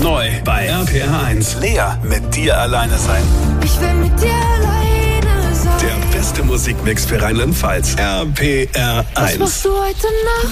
Neu bei RPR1. Lea mit dir alleine sein. Ich will mit dir alleine sein. Der beste Musikmix für Rheinland-Pfalz. RPR1. Was machst du heute Nacht?